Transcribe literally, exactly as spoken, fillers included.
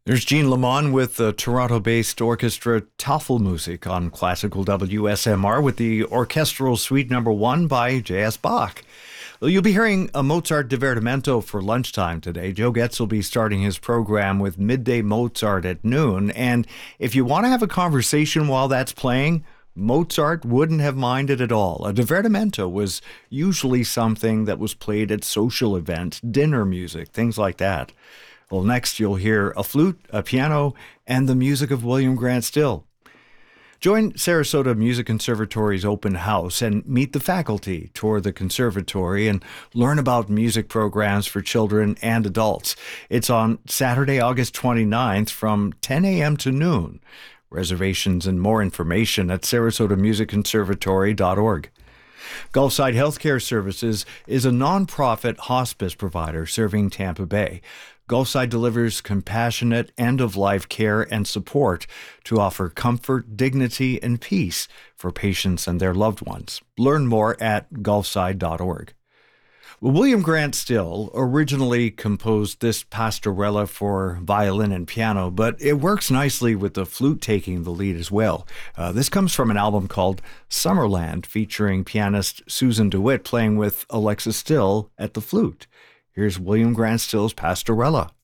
There's Gene Lamont with the Toronto-based orchestra Tafelmusik on Classical W S M R with the Orchestral Suite Number One by J S. Bach. Well, you'll be hearing a Mozart Divertimento for lunchtime today. Joe Getz will be starting his program with Midday Mozart at noon. And if you want to have a conversation while that's playing, Mozart wouldn't have minded at all. A divertimento was usually something that was played at social events, dinner music, things like that. Well, next you'll hear a flute, a piano, and the music of William Grant Still. Join Sarasota Music Conservatory's open house and meet the faculty, tour the conservatory, and learn about music programs for children and adults. It's on Saturday, August twenty-ninth from ten a.m. to noon. Reservations and more information at sarasota music conservatory dot org. Gulfside Healthcare Services is a nonprofit hospice provider serving Tampa Bay. Gulfside delivers compassionate end-of-life care and support to offer comfort, dignity, and peace for patients and their loved ones. Learn more at gulfside dot org. Well, William Grant Still originally composed this pastorella for violin and piano, but it works nicely with the flute taking the lead as well. Uh, this comes from an album called Summerland, featuring pianist Susan DeWitt playing with Alexa Still at the flute. Here's William Grant Still's Pastorella.